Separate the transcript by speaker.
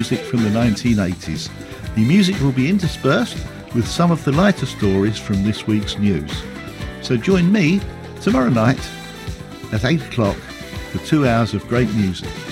Speaker 1: music from the 1980s. The music will be interspersed with some of the lighter stories from this week's news. So join me tomorrow night at 8 o'clock for 2 hours of great music.